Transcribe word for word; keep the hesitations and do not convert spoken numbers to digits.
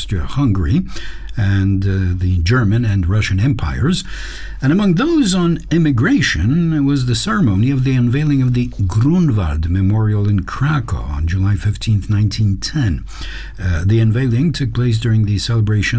Austria-Hungary and uh, the German and Russian empires. And among those on immigration was the ceremony of the unveiling of the Grunwald Memorial in Krakow on July fifteenth, nineteen ten. Uh, the unveiling took place during the celebration